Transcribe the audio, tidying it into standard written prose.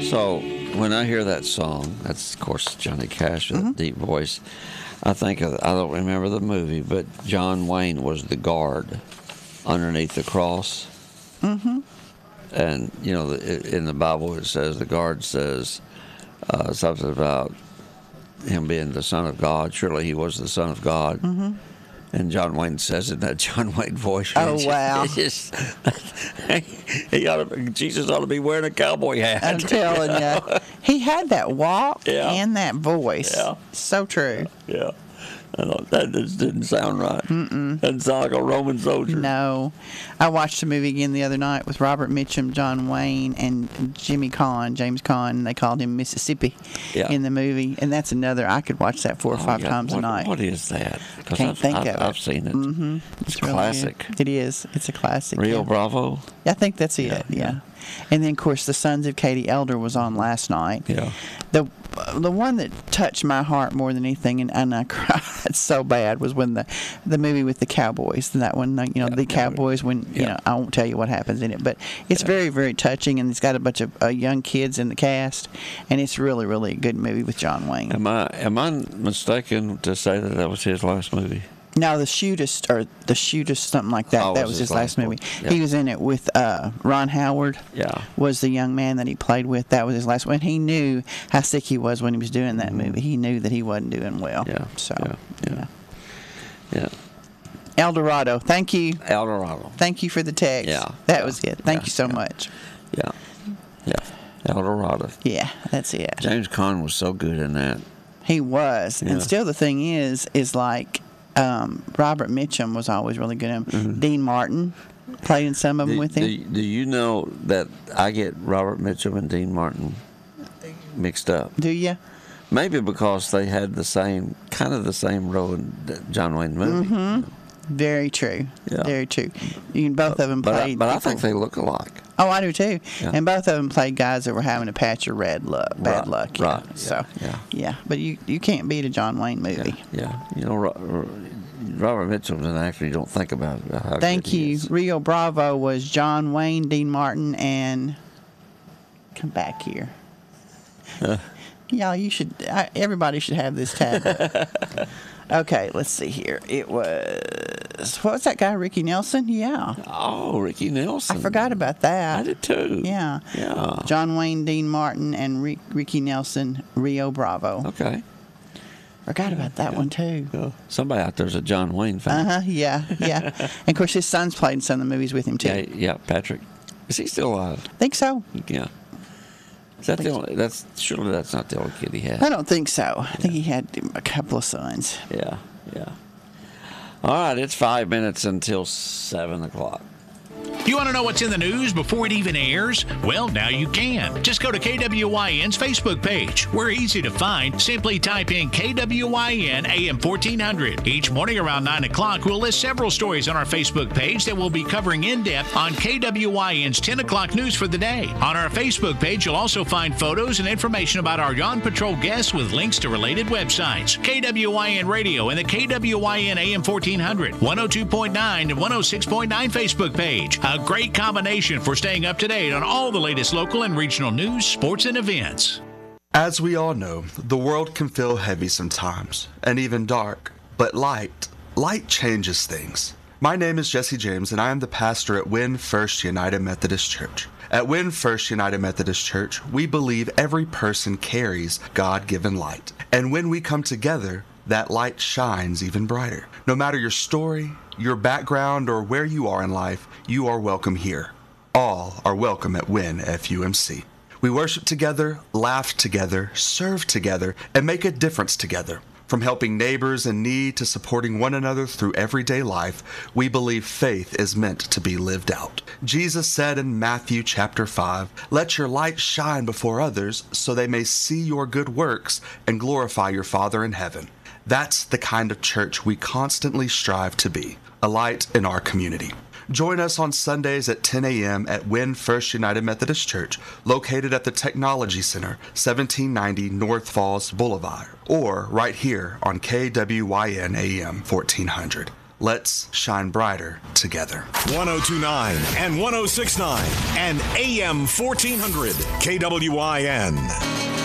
So when I hear that song, that's of course Johnny Cash with a deep voice. I think of, I don't remember the movie, but John Wayne was the guard underneath the cross. Mm-hmm. And you know, in the Bible it says, the guard says something about him being the Son of God. Surely he was the Son of God. Mm-hmm. And John Wayne says in that John Wayne voice. Oh, wow. Jesus ought to be wearing a cowboy hat. I'm telling you. He had that walk and that voice. Yeah. So true. Yeah. I thought that just didn't sound right. Doesn't sound like a Roman soldier. No. I watched a movie again the other night with Robert Mitchum, John Wayne, and James Caan. They called him Mississippi in the movie. And that's another, I could watch that 4 or 5 times a night. What is that? Can't think of it. I've seen it. Mm-hmm. It's really classic. Good. It is. It's a classic. Rio Bravo? I think that's it, yeah. And then, of course, The Sons of Katie Elder was on last night. Yeah. The one that touched my heart more than anything, and I cried so bad, was when the movie with the Cowboys. That one, the Cowboys, when, I won't tell you what happens in it, but it's very, very touching, and it's got a bunch of young kids in the cast, and it's really, really a good movie with John Wayne. Am I mistaken to say that was his last movie? No, The Shootist, something like that. That was his last movie. Yeah. He was in it with Ron Howard. Yeah. Was the young man that he played with. That was his last one. He knew how sick he was when he was doing that movie. He knew that he wasn't doing well. Yeah. So, yeah. El Dorado. Thank you. El Dorado. Thank you for the text. Yeah. That was it. Thank you so much. Yeah. Yeah. El Dorado. Yeah, that's it. James Caan was so good in that. He was. Yeah. And still the thing is like Robert Mitchum was always really good at him. Dean Martin played in some of them with him. Do you know that I get Robert Mitchum and Dean Martin mixed up? Do you? Maybe because they had the same role in the John Wayne movie. Mm-hmm. Very true. Yeah. Very true. Both of them played. But I think they look alike. Oh, I do too. Yeah. And both of them played guys that were having a patch of bad luck. Right. Yeah. So, yeah. But you can't beat a John Wayne movie. Yeah. Robert Mitchum's an actor you don't think about. How Thank good he you. is. Rio Bravo was John Wayne, Dean Martin, and come back here. Y'all, everybody should have this tablet. Okay, let's see here. It was, what was that guy, Ricky Nelson? Yeah. Oh, Ricky Nelson. I forgot about that. I did too. Yeah. Yeah. John Wayne, Dean Martin, and Ricky Nelson, Rio Bravo. Okay. Forgot about that one too. Somebody out there's a John Wayne fan. Yeah. And of course, his son's played in some of the movies with him too. Yeah, Patrick. Is he still alive? Think so. Yeah. Is that surely that's not the only kid he had. I don't think so. I think he had a couple of sons. Yeah. All right, it's 5 minutes until 7 o'clock. You want to know what's in the news before it even airs? Well, now you can. Just go to KWYN's Facebook page. We're easy to find. Simply type in KWYN AM 1400. Each morning around 9 o'clock, we'll list several stories on our Facebook page that we'll be covering in depth on KWYN's 10 o'clock news for the day. On our Facebook page, you'll also find photos and information about our Yawn Patrol guests with links to related websites. KWYN Radio and the KWYN AM 1400, 102.9 and 106.9 Facebook page. A great combination for staying up to date on all the latest local and regional news, sports, and events. As we all know, the world can feel heavy sometimes, and even dark, but light changes things. My name is Jesse James, and I am the pastor at Wynn First United Methodist Church. At Wynn First United Methodist Church, we believe every person carries God-given light, and when we come together, that light shines even brighter. No matter your story, your background, or where you are in life, you are welcome here. All are welcome at Wynn FUMC. We worship together, laugh together, serve together, and make a difference together. From helping neighbors in need to supporting one another through everyday life, we believe faith is meant to be lived out. Jesus said in Matthew chapter 5, "Let your light shine before others so they may see your good works and glorify your Father in heaven." That's the kind of church we constantly strive to be, a light in our community. Join us on Sundays at 10 a.m. at Wynn First United Methodist Church, located at the Technology Center, 1790 North Falls Boulevard, or right here on KWYN AM 1400. Let's shine brighter together. 1029 and 1069 and AM 1400 KWIN.